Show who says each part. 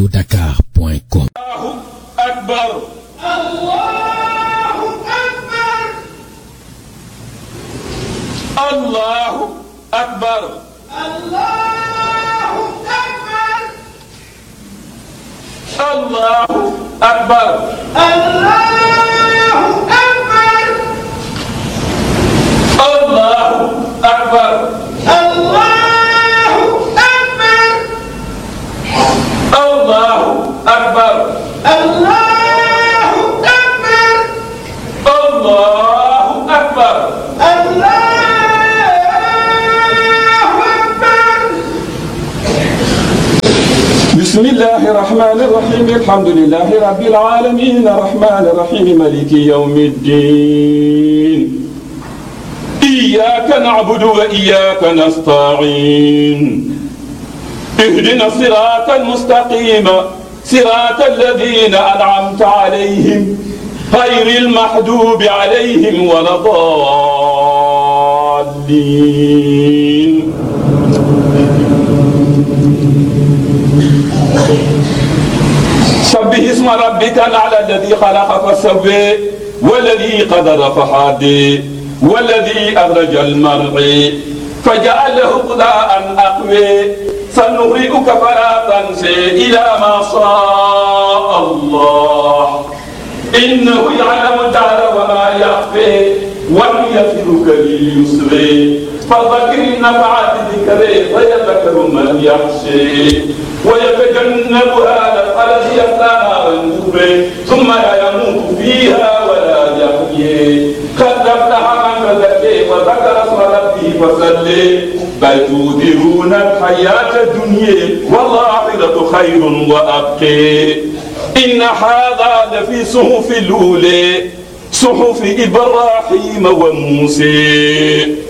Speaker 1: feeñudakar.com.
Speaker 2: Akbar. Allahu Akbar. Allahu Akbar. Allahu Akbar. Allahu Akbar. Allahu Akbar. Allahu Akbar. Allahu Akbar. Allahu Akbar. Allahu Akbar. Allahu Akbar. Allahu Akbar. Bismillahir Rahmanir Rahim. Alhamdulillahi Rabbil Alamin. Rahmanir Rahim. Maliki Yawmiddin. إياك نعبد وإياك نستعين اهدنا الصراط المستقيم صراط الذين أنعمت عليهم غير المحجوب عليهم ولا الضالين. سبح اسم ربك الأعلى الذي خلق فسوى والذي قدر فهدى والذي أخرج المرعى فجعله غثاء أحوى سنقرئك فلا تنسى إلى ما شاء الله إنه يعلم الجهر وما يخفى ونيسرك لليسر فذكر النفعات ذكرى فيذكر من يخشى ويتجنبها الذي يصلى نارا الكبرى ثم لا يموت فيها ولا يحيى قد أفلح من تزكى وذكر اسم ربه فصلى بل تؤثرون الحياة الدنيا والآخرة خير وأبقى إن هذا لفي صحف الأولى صحف إبراهيم وموسى.